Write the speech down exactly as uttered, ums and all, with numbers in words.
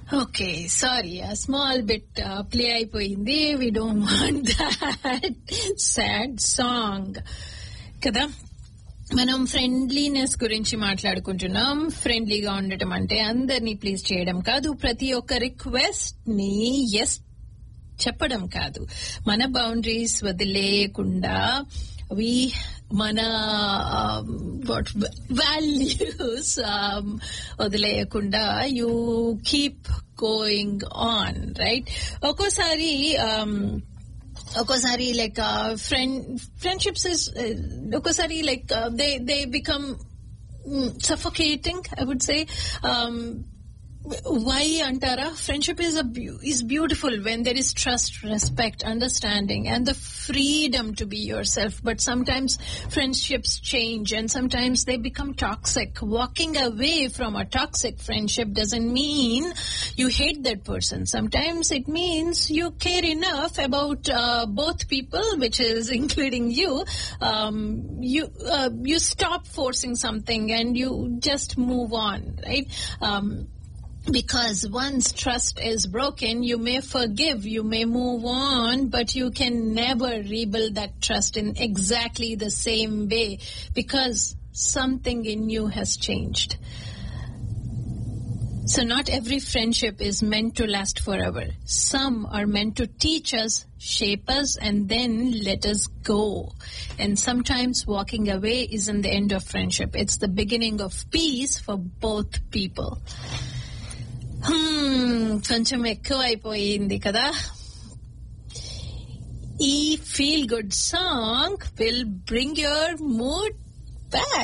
Okay sorry ఆ small bit play అయిపోయింది. We don't want that sad song కదా. మనం ఫ్రెండ్లీనెస్ గురించి మాట్లాడుకుంటున్నాం. ఫ్రెండ్లీగా ఉండటం అంటే అందరినీ ప్లీజ్ చేయడం కాదు, ప్రతి ఒక్క రిక్వెస్ట్ ని ఎస్ చెప్పడం కాదు, మన బౌండరీస్ వదిలేయకుండా వి మన values వదిలేయకుండా you keep going on right. ఒక్కోసారి ఒక్కోసారి లైక్ ఫ్రెండ్ ఫ్రెండ్షిప్స్ ఇస్ ఒక్కోసారి like they they become suffocating, I would say. um Why antara? Friendship is a is beautiful when there is trust, respect, understanding, and the freedom to be yourself. But sometimes friendships change, and sometimes they become toxic. Walking away from a toxic friendship doesn't mean you hate that person. Sometimes it means you care enough about uh, both people, which is including you. Um, you uh, you stop forcing something and you just move on, right? Um, Because once trust is broken, you may forgive, you may move on, but you can never rebuild that trust in exactly the same way because something in you has changed. So not every friendship is meant to last forever. Some are meant to teach us, shape us, and then let us go. And sometimes walking away isn't the end of friendship. It's the beginning of peace for both people. కొంచెం ఎక్కువ అయిపోయింది కదా. ఈ feel good song will bring your mood back.